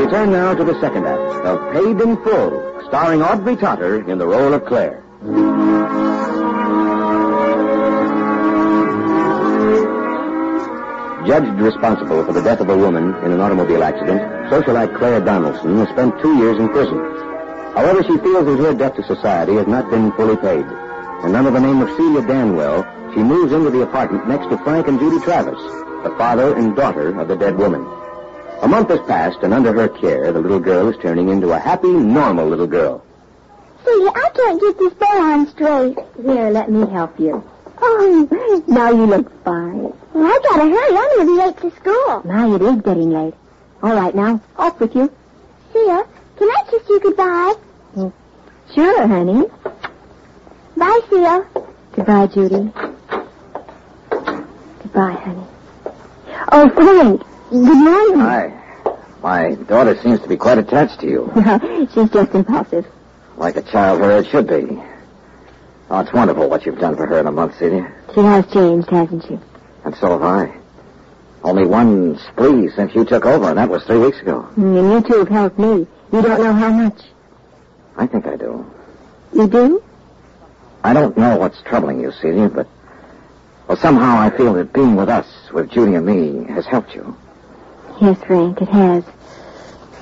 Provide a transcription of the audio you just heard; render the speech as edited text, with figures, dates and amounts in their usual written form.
turn now to the second act of Paid in Full, starring Audrey Totter in the role of Claire. Judged responsible for the death of a woman in an automobile accident, socialite Claire Donaldson has spent 2 years in prison. However, she feels that her debt to society has not been fully paid. And under the name of Celia Danwell, she moves into the apartment next to Frank and Judy Travis, the father and daughter of the dead woman. A month has passed, and under her care, the little girl is turning into a happy, normal little girl. Celia, I can't get this bow on straight. Here, let me help you. Oh, Now you look fine. well, I gotta hurry. I'm gonna be late to school. Now it is getting late. All right, now, off with you. Celia, can I kiss you goodbye? Sure, honey. Bye, Celia. Goodbye, Judy. Goodbye, honey. Oh, Frank. Good morning. Hi. My daughter seems to be quite attached to you. She's just impulsive. Like a child her age should be. Oh, it's wonderful what you've done for her in a month, Celia. She has changed, hasn't she? And so have I. Only one spree since you took over, and that was 3 weeks ago. And you two have helped me. You don't know how much. I think I do. You do? I don't know what's troubling you, Celia, but... Well, somehow I feel that being with us, with Judy and me, has helped you. Yes, Frank, it has.